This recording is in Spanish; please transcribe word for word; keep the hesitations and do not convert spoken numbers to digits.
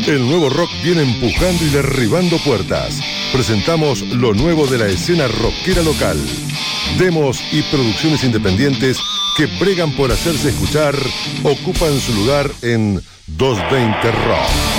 El nuevo rock viene empujando y derribando puertas. Presentamos lo nuevo de la escena rockera local. Demos y producciones independientes que bregan por hacerse escuchar ocupan su lugar en doscientos veinte Rock.